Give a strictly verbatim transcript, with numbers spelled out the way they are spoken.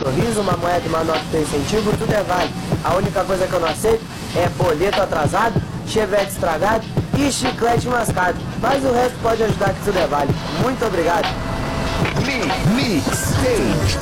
sorriso, uma moeda e uma nota de incentivo, tudo é válido. A única coisa que eu não aceito é boleto atrasado, chevette estragado e chiclete mascado. Mas o resto pode ajudar que tudo é válido. Muito obrigado. Mix Stage.